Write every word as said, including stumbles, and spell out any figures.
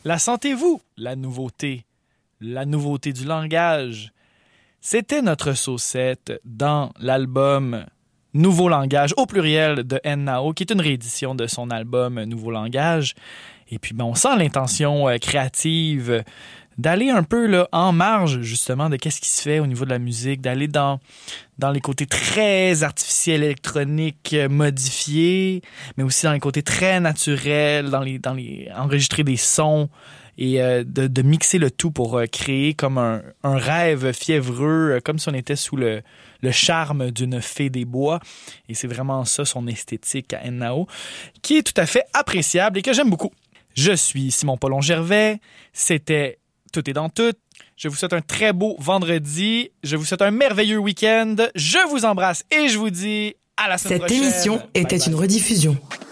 La sentez-vous, la nouveauté? La nouveauté du langage? C'était notre saucette dans l'album Nouveau Langage, au pluriel, de N-Nao, qui est une réédition de son album Nouveau Langage. Et puis, ben, on sent l'intention euh, créative d'aller un peu là, en marge, justement, de qu'est-ce qui se fait au niveau de la musique, d'aller dans, dans les côtés très artificiels, électroniques, euh, modifiés, mais aussi dans les côtés très naturels, dans les, dans les enregistrer des sons et euh, de, de mixer le tout pour euh, créer comme un, un rêve fiévreux, euh, comme si on était sous le, le charme d'une fée des bois. Et c'est vraiment ça, son esthétique à N-Nao, qui est tout à fait appréciable et que j'aime beaucoup. Je suis Simon Paulon-Gervais. C'était Tout est dans tout. Je vous souhaite un très beau vendredi. Je vous souhaite un merveilleux week-end. Je vous embrasse et je vous dis à la semaine Cette prochaine. émission était bye bye. une rediffusion.